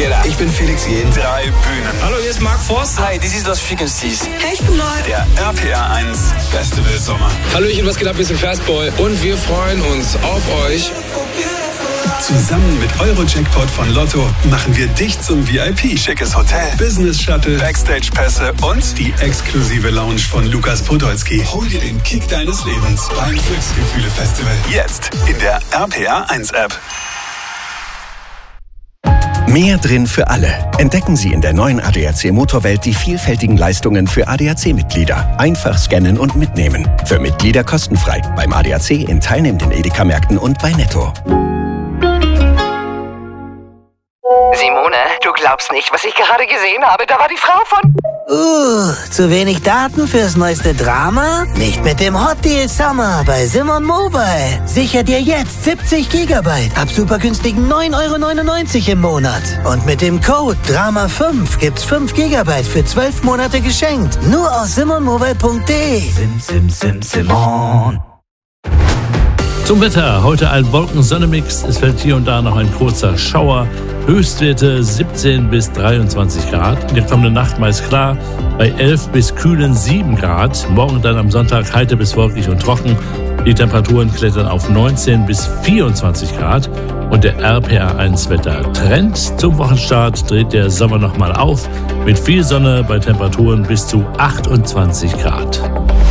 Guetta. Ich bin Felix Jähn. 3 Bühnen. Hallo, hier ist Mark Forster. Hi, this is Los Frequencies. Hey, ich bin Leute. Der RPR 1 Festival Sommer. Hallöchen, was geht ab? Wir sind Fastboy und wir freuen uns auf euch. Zusammen mit Euro-Jackpot von Lotto machen wir dich zum VIP. Schickes Hotel, Business-Shuttle, Backstage-Pässe und die exklusive Lounge von Lukas Podolski. Hol dir den Kick deines Lebens beim Glücksgefühle-Festival. jetzt in der RPR 1 App. Mehr drin für alle. Entdecken Sie in der neuen ADAC Motorwelt die vielfältigen Leistungen für ADAC-Mitglieder. Einfach scannen und mitnehmen. Für Mitglieder kostenfrei. Beim ADAC in teilnehmenden Edeka-Märkten und bei Netto. Simone, du glaubst nicht, was ich gerade gesehen habe. Da war die Frau von... Zu wenig Daten fürs neueste Drama? Nicht mit dem Hot Deal Summer bei Simon Mobile. Sicher dir jetzt 70 GB ab super günstigen 9,99 € im Monat. Und mit dem Code DRAMA5 gibt's 5 GB für 12 Monate geschenkt. Nur aus simonmobile.de. Simon. Zum Wetter. Heute ein Wolken-Sonne-Mix. Es fällt hier und da noch ein kurzer Schauer. Höchstwerte 17 bis 23 Grad. In der kommenden Nacht meist klar bei 11 bis kühlen 7 Grad. Morgen dann am Sonntag heiter bis wolkig und trocken. Die Temperaturen klettern auf 19 bis 24 Grad. Und der RPR1-Wetter-Trend zum Wochenstart dreht der Sommer nochmal auf. Mit viel Sonne bei Temperaturen bis zu 28 Grad.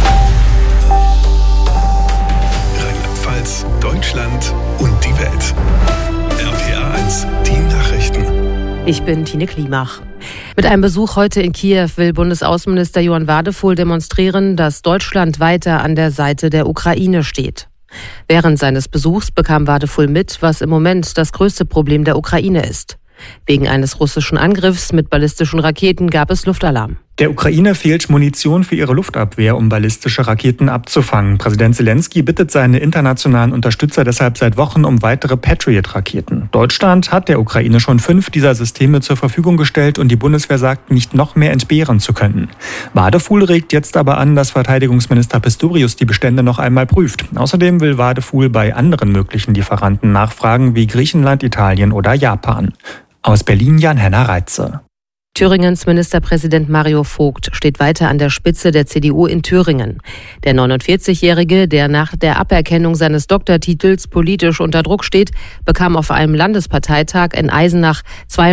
Rheinland-Pfalz, Deutschland und die Welt. RPR 1, die Nachrichten. Ich bin Tine Klimach. Mit einem Besuch heute in Kiew will Bundesaußenminister Johann Wadefuhl demonstrieren, dass Deutschland weiter an der Seite der Ukraine steht. Während seines Besuchs bekam Wadefuhl mit, was im Moment das größte Problem der Ukraine ist. Wegen eines russischen Angriffs mit ballistischen Raketen gab es Luftalarm. Der Ukraine fehlt Munition für ihre Luftabwehr, um ballistische Raketen abzufangen. Präsident Zelensky bittet seine internationalen Unterstützer deshalb seit Wochen um weitere Patriot-Raketen. Deutschland hat der Ukraine schon 5 dieser Systeme zur Verfügung gestellt und die Bundeswehr sagt, nicht noch mehr entbehren zu können. Wadefuhl regt jetzt aber an, dass Verteidigungsminister Pistorius die Bestände noch einmal prüft. Außerdem will Wadefuhl bei anderen möglichen Lieferanten nachfragen, wie Griechenland, Italien oder Japan. Aus Berlin Jan-Henner Reitze. Thüringens Ministerpräsident Mario Vogt steht weiter an der Spitze der CDU in Thüringen. Der 49-Jährige, der nach der Aberkennung seines Doktortitels politisch unter Druck steht, bekam auf einem Landesparteitag in Eisenach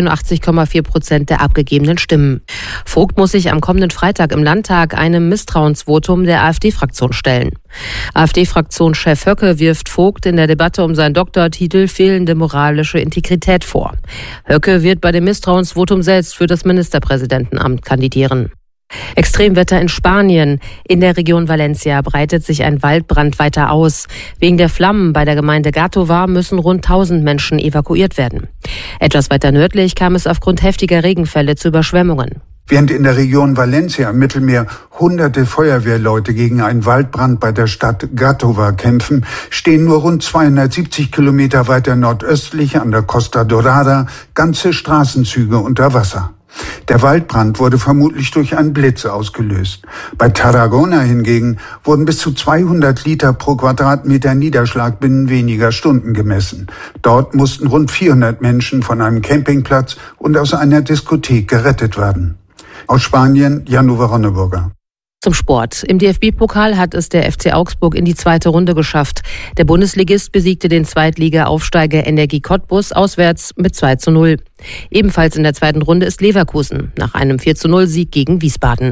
82,4% der abgegebenen Stimmen. Vogt muss sich am kommenden Freitag im Landtag einem Misstrauensvotum der AfD-Fraktion stellen. AfD-Fraktionschef Höcke wirft Vogt in der Debatte um seinen Doktortitel fehlende moralische Integrität vor. Höcke wird bei dem Misstrauensvotum selbst für das Ministerpräsidentenamt kandidieren. Extremwetter in Spanien. In der Region Valencia breitet sich ein Waldbrand weiter aus. Wegen der Flammen bei der Gemeinde Gàtova müssen rund 1000 Menschen evakuiert werden. Etwas weiter nördlich kam es aufgrund heftiger Regenfälle zu Überschwemmungen. Während in der Region Valencia im Mittelmeer hunderte Feuerwehrleute gegen einen Waldbrand bei der Stadt Gàtova kämpfen, stehen nur rund 270 Kilometer weiter nordöstlich an der Costa Dorada ganze Straßenzüge unter Wasser. Der Waldbrand wurde vermutlich durch einen Blitz ausgelöst. Bei Tarragona hingegen wurden bis zu 200 Liter pro Quadratmeter Niederschlag binnen weniger Stunden gemessen. Dort mussten rund 400 Menschen von einem Campingplatz und aus einer Diskothek gerettet werden. Aus Spanien, Jan-Uwe Ronneburger. Zum Sport. Im DFB-Pokal hat es der FC Augsburg in die zweite Runde geschafft. Der Bundesligist besiegte den Zweitliga-Aufsteiger Energie Cottbus auswärts mit 2:0. Ebenfalls in der zweiten Runde ist Leverkusen nach einem 4:0-Sieg gegen Wiesbaden.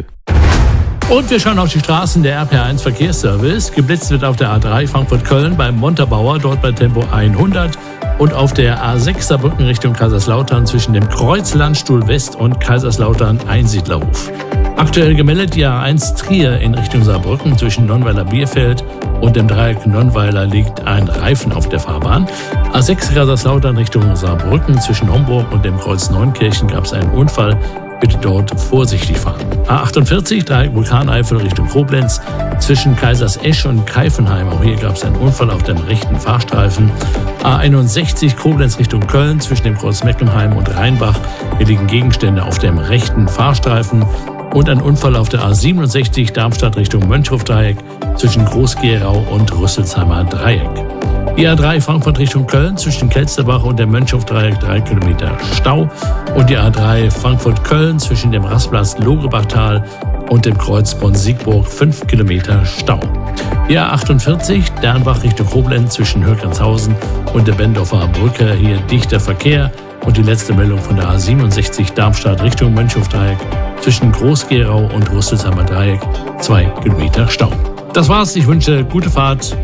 Und wir schauen auf die Straßen. Der RPR1 Verkehrsservice. Geblitzt wird auf der A3 Frankfurt-Köln beim Montabaur, dort bei Tempo 100. Und auf der A6 Saarbrücken Richtung Kaiserslautern zwischen dem Kreuz Landstuhl West und Kaiserslautern Einsiedlerhof. Aktuell gemeldet die A1 Trier in Richtung Saarbrücken zwischen Nonnweiler-Bierfeld und dem Dreieck Nonnweiler liegt ein Reifen auf der Fahrbahn. A6 Kaiserslautern Richtung Saarbrücken zwischen Homburg und dem Kreuz Neunkirchen gab es einen Unfall. Bitte dort vorsichtig fahren. A48, Dreieck Vulkaneifel Richtung Koblenz, zwischen Kaisersesch und Greifenheim. Auch hier gab es einen Unfall auf dem rechten Fahrstreifen. A61, Koblenz Richtung Köln, zwischen dem Kreuz Meckenheim und Rheinbach. Hier liegen Gegenstände auf dem rechten Fahrstreifen. Und ein Unfall auf der A67, Darmstadt Richtung Mönchhofdreieck, zwischen Groß-Gerau und Rüsselsheimer Dreieck. Die A3 Frankfurt Richtung Köln zwischen Kelsterbach und dem Mönchhof-Dreieck 3 Kilometer Stau. Und die A3 Frankfurt-Köln zwischen dem Rastplatz Logebachtal und dem Kreuz Bonn-Siegburg 5 Kilometer Stau. Die A48 Dernbach Richtung Koblenz zwischen Hürgrenshausen und der Bendorfer Brücke, hier dichter Verkehr. Und die letzte Meldung von der A67 Darmstadt Richtung Mönchhof-Dreieck zwischen Groß-Gerau und Rüsselsheimer Dreieck 2 Kilometer Stau. Das war's, ich wünsche gute Fahrt.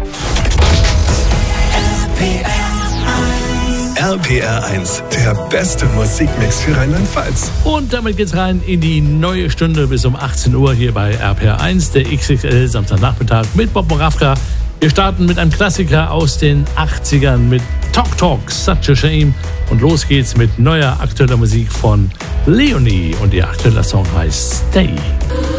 RPR1, der beste Musikmix für Rheinland-Pfalz. Und damit geht's rein in die neue Stunde bis um 18 Uhr hier bei RPR1, der XXL Samstagnachmittag mit Bob Moravka. Wir starten mit einem Klassiker aus den 80ern mit Talk Talk, Such a Shame. Und los geht's mit neuer aktueller Musik von Leonie und ihr aktueller Song heißt Stay.